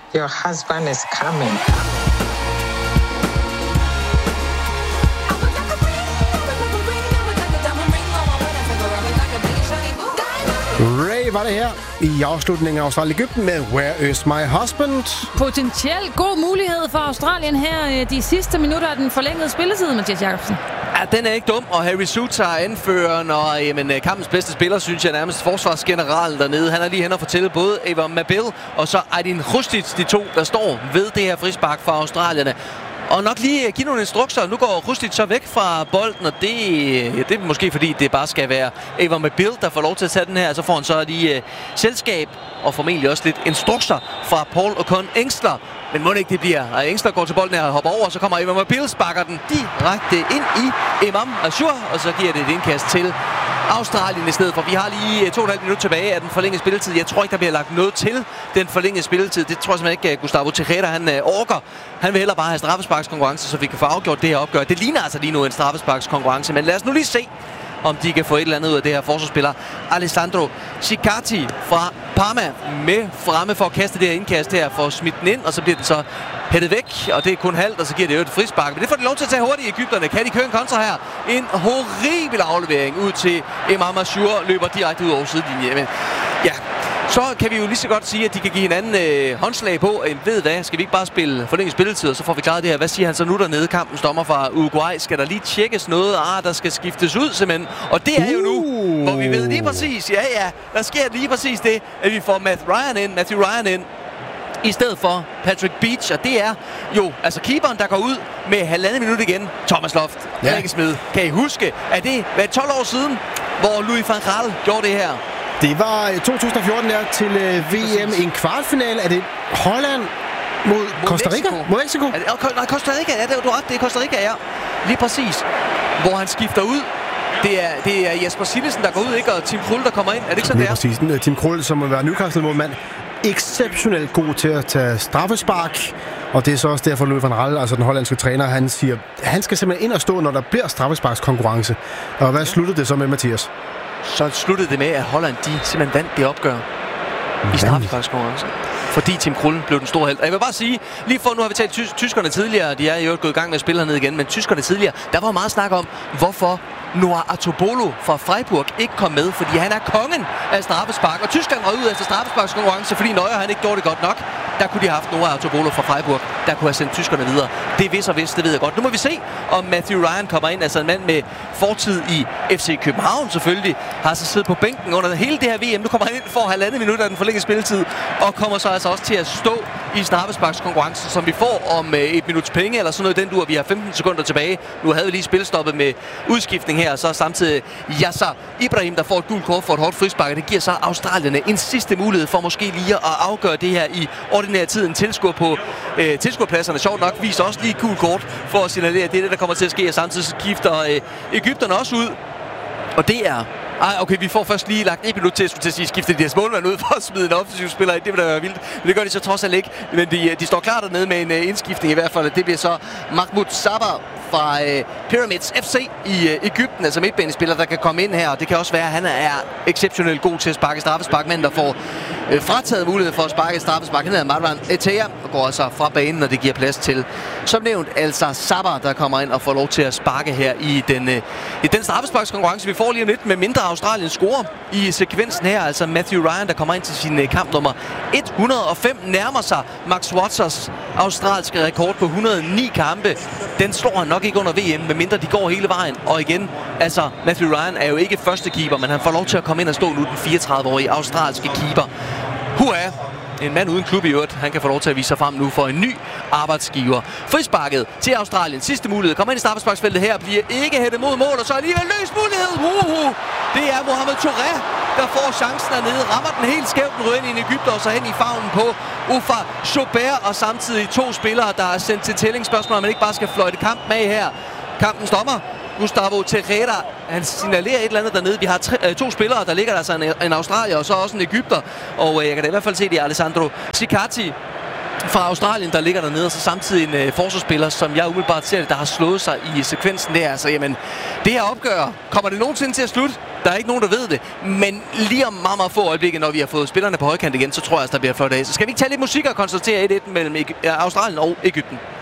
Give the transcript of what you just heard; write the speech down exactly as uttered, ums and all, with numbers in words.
Your husband is coming. Ray var det her i afslutningen af Australien-Egypten med Where is my husband? Potentielt god mulighed for Australien her de sidste minutter af den forlængede spilletid, Mathias Jacobsen. Ja, den er ikke dum, og Harry Souttar anføreren og jamen, kampens bedste spiller, synes jeg nærmest forsvarsgeneralen dernede. Han er lige hen og fortælle både Eva Mabil og så Aydin Hrustic, de to, der står ved det her frispark for australierne. Og nok lige give nogle instrukser. Nu går Hrustic så væk fra bolden, og det, ja, det er måske fordi, det bare skal være Eva Mabil, der får lov til at tage den her. Så får han så lige uh, selskab og formentlig også lidt instrukser fra Paul Ocon Engsler. Men må det ikke det bliver. Og Engsler går til bolden her og hopper over, og så kommer Eva Mabil, sparker den direkte ind i Imam Ashur, og så giver det et indkast til Australien i stedet for. Vi har lige to og et halvt minut tilbage af den forlængede spilletid. Jeg tror ikke, der bliver lagt noget til den forlængede spilletid. Det tror jeg simpelthen ikke, Gustavo Tejeda han uh, orker. Han vil hellere bare have straffesparkskonkurrence, så vi kan få afgjort det her opgør. Det ligner altså lige nu en straffesparkskonkurrence, men lad os nu lige se, om de kan få et eller andet ud af det her forsvarsspiller. Alessandro Ciccardi fra Parma med fremme for at kaste det her indkast her, for at smide den ind, og så bliver den så hættet væk, og det er kun halvt, og så giver det jo et frispark. Men det får de lov til at tage hurtigt i Egypterne. Kan de køre en kontra her? En horribel aflevering ud til Imam Ashur, løber direkte ud over sidelinjen. Men ja, så kan vi jo lige så godt sige, at de kan give hinanden øh, håndslag på. Øh, ved hvad, skal vi ikke bare spille forlænget spilletid, og så får vi klaret det her. Hvad siger han så nu dernede? Kampens dommer fra Uruguay. Skal der lige tjekkes noget? Ah, der skal skiftes ud simpelthen. Og det er jo nu, uh. hvor vi ved lige præcis, ja ja, der sker lige præcis det, at vi får Matt Ryan ind, Matthew Ryan ind, i stedet for Patrick Beach, og det er jo altså keeperen, der går ud med halvandet minut igen. Thomas Loft, ja. Smed. Kan I huske, at det var tolv år siden, hvor Louis van Gaal gjorde det her? Det var to tusind og fjorten der til uh, V M i en kvartfinale. Er det Holland mod, mod Costa Rica? Mexico. Mod Mexico? Er det, nej, Costa Rica, ja, det er du ret, det er Costa Rica, ja. Lige præcis. Hvor han skifter ud. Det er, det er Jesper Cillessen, der går ud, ikke? Og Tim Krul, der kommer ind. Er det ikke sådan, det er? Præcis. Tim Krul, som må være Newcastle-målmand, exceptionelt god til at tage straffespark. Og det er så også derfor, Louis van Gaal, altså den hollandske træner, han siger, han skal simpelthen ind og stå, når der bliver straffesparkskonkurrence. Og hvad sluttede det så med, Mathias? Så sluttede det med, at Holland, de simpelthen vandt det opgør i straffesparkskonkurrence. Fordi Tim Krul blev den store held. Og jeg vil bare sige, lige for nu har vi talt ty- tyskerne tidligere, de er jo gået i gang med at spille hernede igen, men tyskerne tidligere, der var meget snak om, hvorfor Noah Artobolo fra Freiburg ikke kom med, fordi han er kongen af straffespark. Og Tyskland røg ud efter straffesparkskonkurrence, fordi Neuer han ikke gjorde det godt nok. Der kunne de have haft Noah Artobolo fra Freiburg, der kunne have sendt tyskerne videre. Det er vis og vis, det ved jeg godt. Nu må vi se, om Matthew Ryan kommer ind, altså en mand med fortid i F C København selvfølgelig, har så siddet på bænken under hele det her V M. Nu kommer han ind for halvandet minut af den forlængede spilletid, og kommer så altså også til at stå i straffesparkskonkurrencen, som vi får om øh, et minuts penge, eller sådan noget den dur. Vi har femten sekunder tilbage. Nu havde vi lige spilstoppet med udskiftning her, og så samtidig Yasser Ibrahim, der får et gult kort for et hårdt frispark. Det giver så australierne en sidste mulighed for måske lige at afgøre det her i ordinær tid. En tilskuer på øh, tilskuerpladserne. Sjovt nok viser også lige et gult kort for at signalere, at det er det, der kommer til at ske, og samtidig skifter øh, Egypterne også ud. Og det er... Ej, okay, vi får først lige lagt et minut til, til at sige, skifte de deres målmand ud for at smide en offensiv spiller ind. Det vil da være vildt. Men det gør de så trods alt ikke. Men de, de står klar dernede med en uh, indskiftning i hvert fald. Det bliver så Mahmoud Sabar fra uh, Pyramids F C i uh, Egypten, altså midtbanespiller, der kan komme ind her. Det kan også være, at han er exceptionelt god til at sparke straffespark, men der får uh, frataget mulighed for at sparke straffespark. Han hedder Marwan Etea og går altså fra banen, når det giver plads til, som nævnt, altså Sabar, der kommer ind og får lov til at sparke her i den, uh, i den straffesparkskonkurrence. Vi får lige om lidt med mindre Australien scorer i sekvensen her. Altså Matthew Ryan, der kommer ind til sin kamp nummer et hundrede og fem, nærmer sig Max Watsers australske rekord på et hundrede og ni kampe. Den slår han nok ikke under V M, medmindre de går hele vejen. Og igen, altså Matthew Ryan er jo ikke første keeper, men han får lov til at komme ind og stå nu, den fireogtredive-årige australske keeper. Hurra! En mand uden klub i øvrigt. Han kan få lov til at vise sig frem nu for en ny arbejdsgiver. Frisparket til Australien. Sidste mulighed. Kommer ind i straffesparksfeltet her. Bliver ikke hættet mod mål, og så alligevel løs mulighed. Uhuh. Det er Mohamed Touré, der får chancen dernede. Rammer den helt skævt, den ryger ind i en Egypter, og så hen i favnen på Ufa Chaubert. Og samtidig to spillere, der er sendt til tællingsspørgsmål, at man ikke bare skal fløjte kamp med her. Kampens dommer, Gustavo Tejeda, han signalerer et eller andet dernede. Vi har tre, øh, to spillere, der ligger der altså en, en australier og så også en egypter. Og øh, jeg kan da i hvert fald se, det er Alessandro Ciccardi, fra Australien, der ligger dernede, og så samtidig en øh, forsvarsspiller, som jeg umiddelbart ser det, der har slået sig i sekvensen der. Altså, jamen, det her opgør, kommer det nogensinde til at slutte? Der er ikke nogen, der ved det. Men lige om meget, meget få øjeblikke, når vi har fået spillerne på højkant igen, så tror jeg, at der bliver flot af. Så skal vi ikke tage lidt musik og konstatere et et mellem Australien og Egypten?